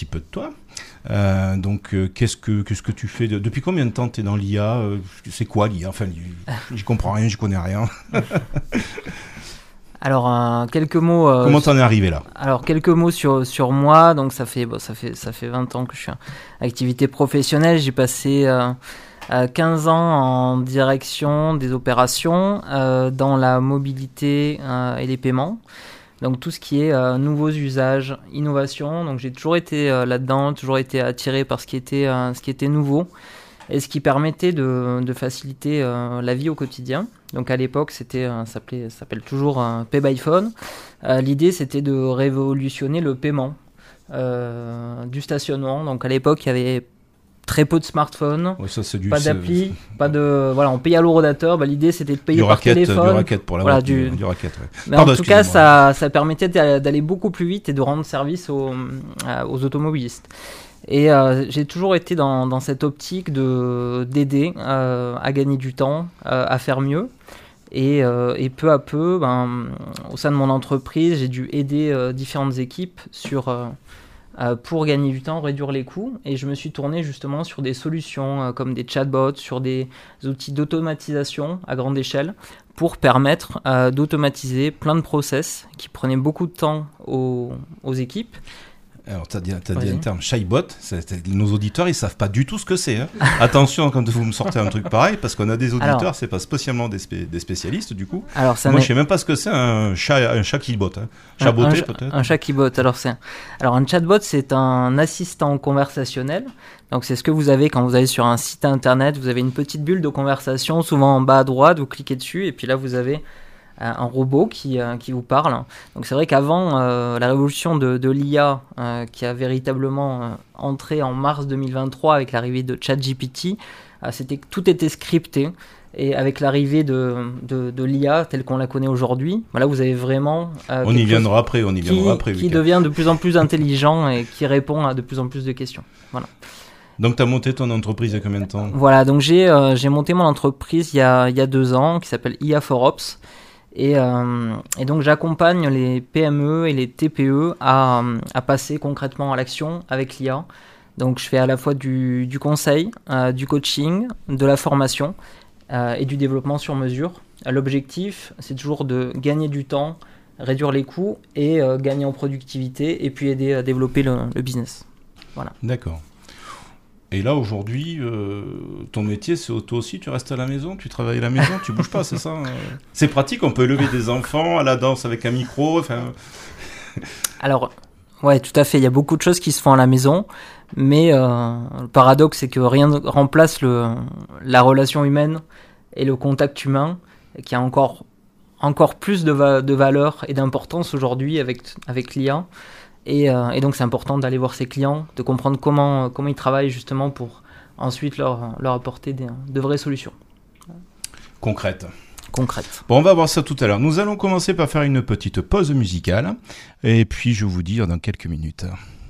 petit peu de toi. Qu'est-ce que tu fais depuis combien de temps tu es dans l'IA? C'est quoi l'IA? Enfin, j'y comprends rien, j'y connais rien. Alors, quelques mots. Comment t'en es arrivé là? Alors, quelques mots sur moi. Donc, ça fait 20 ans que je suis en activité professionnelle. J'ai passé 15 ans en direction des opérations dans la mobilité et les paiements. Donc, tout ce qui est nouveaux usages, innovation. Donc, j'ai toujours été là-dedans, toujours été attiré par ce qui était nouveau et ce qui permettait de faciliter la vie au quotidien. Donc à l'époque, ça s'appelle toujours Pay by Phone. L'idée, c'était de révolutionner le paiement du stationnement. Donc à l'époque, il y avait très peu de smartphones, Ouais, ça, pas d'appli, on payait à l'eurodateur. L'idée, c'était de payer par téléphone. Du racket pour la du racket, ouais. Mais en tout cas, ça permettait d'aller beaucoup plus vite et de rendre service aux automobilistes. Et j'ai toujours été dans cette optique d'aider à gagner du temps, à faire mieux. Et peu à peu, au sein de mon entreprise, j'ai dû aider différentes équipes pour gagner du temps, réduire les coûts. Et je me suis tourné justement sur des solutions comme des chatbots, sur des outils d'automatisation à grande échelle pour permettre d'automatiser plein de process qui prenaient beaucoup de temps aux équipes. Alors, tu as dit un terme, chatbot. Nos auditeurs, ils savent pas du tout ce que c'est. Hein. Attention quand vous me sortez un truc pareil, parce qu'on a des auditeurs, c'est pas spécialement des spécialistes, du coup. Alors, moi, je sais même pas ce que c'est un chat qui bot. Hein. Chaboté, peut-être. Un chat qui bot. Alors, un chatbot, c'est un assistant conversationnel. Donc, c'est ce que vous avez quand vous allez sur un site internet. Vous avez une petite bulle de conversation, souvent en bas à droite. Vous cliquez dessus, et puis là, vous avez un robot qui vous parle. Donc c'est vrai qu'avant la révolution de l'IA qui a véritablement entré en mars 2023 avec l'arrivée de ChatGPT, tout était scripté. Et avec l'arrivée de l'IA telle qu'on la connaît aujourd'hui, là vous avez vraiment on y viendra après. Qui devient de plus en plus intelligent et qui répond à de plus en plus de questions. Voilà. Donc tu as monté ton entreprise il y a combien de temps? Voilà, donc j'ai monté mon entreprise il y a 2 ans qui s'appelle IA for Ops. Et donc j'accompagne les PME et les TPE à passer concrètement à l'action avec l'IA. Donc je fais à la fois du conseil, du coaching, de la formation et du développement sur mesure. L'objectif, c'est toujours de gagner du temps, réduire les coûts et gagner en productivité et puis aider à développer le business. Voilà. D'accord. Et là, aujourd'hui, ton métier, c'est toi aussi, tu restes à la maison, tu travailles à la maison, tu bouges pas, c'est ça? C'est pratique, on peut élever des enfants à la danse avec un micro, enfin... Alors, ouais, tout à fait, il y a beaucoup de choses qui se font à la maison, mais le paradoxe, c'est que rien ne remplace la relation humaine et le contact humain, qui a encore plus de valeur et d'importance aujourd'hui avec l'IA. Et donc c'est important d'aller voir ses clients, de comprendre comment ils travaillent justement pour ensuite leur apporter de vraies solutions. Concrètes. Bon, on va voir ça tout à l'heure. Nous allons commencer par faire une petite pause musicale et puis je vous dis dans quelques minutes.